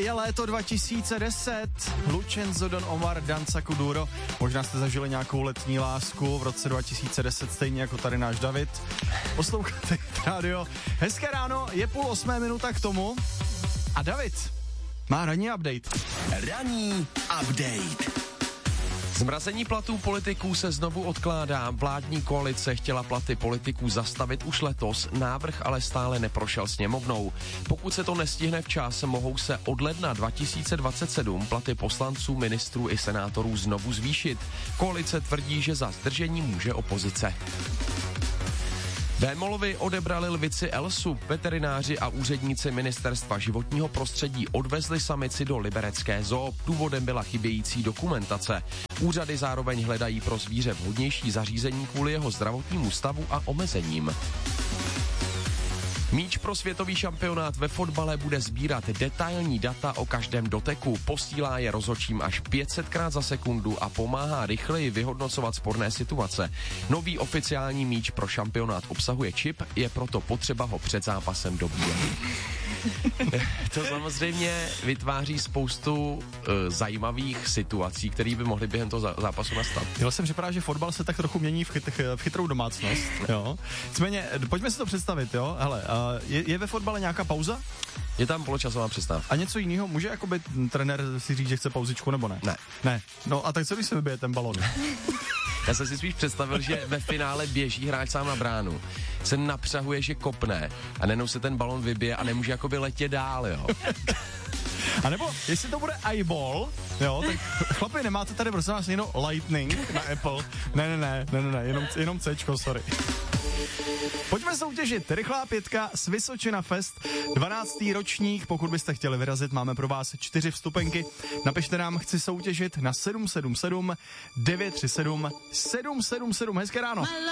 je léto 2010. Lucenzo, Don Omar, Danza Kuduro. Možná jste zažili nějakou letní lásku v roce 2010, stejně jako tady náš David. Posloucháte rádio. Hezké ráno, je 7:30 k tomu. A David má ranní update. Ranní update. Zmrazení platů politiků se znovu odkládá. Vládní koalice chtěla platy politiků zastavit už letos, návrh ale stále neprošel sněmovnou. Pokud se to nestihne včas, mohou se od ledna 2027 platy poslanců, ministrů i senátorů znovu zvýšit. Koalice tvrdí, že za zdržení může opozice. Vémolovi odebrali lvici Elsu. Veterináři a úředníci Ministerstva životního prostředí odvezli samici do liberecké zoo. Důvodem byla chybějící dokumentace. Úřady zároveň hledají pro zvíře vhodnější zařízení kvůli jeho zdravotnímu stavu a omezením. Míč pro světový šampionát ve fotbale bude sbírat detailní data o každém doteku, posílá je rozhodčím až 500krát za sekundu a pomáhá rychleji vyhodnocovat sporné situace. Nový oficiální míč pro šampionát obsahuje čip, je proto potřeba ho před zápasem dobíjet. To samozřejmě vytváří spoustu zajímavých situací, které by mohly během toho zápasu nastat. Já jsem připadá, že fotbal se tak trochu mění v chytrou domácnost, jo. Nicméně, pojďme si to představit, jo. Hele, je ve fotbale nějaká pauza? Je tam poločasová přestávka. A něco jiného? Může jakoby trenér si říct, že chce pauzičku, nebo ne? Ne. No a tak co když se vybije ten balon? Já jsem si spíš představil, že ve finále běží hráč sám na bránu, se napřahuje, že kopne a nenou se ten balon vybije a nemůže jakoby letět dál, jo. A nebo, jestli to bude eyeball, jo, tak chlapi, nemáte tady prosím vás jenom lightning na Apple? Ne, jenom Cčko, sorry. Pojďme soutěžit. Rychlá 5 z Vysočina Fest, 12. ročník. Pokud byste chtěli vyrazit, máme pro vás 4 vstupenky. Napište nám, chci soutěžit na 777 937 777. Hezké ráno.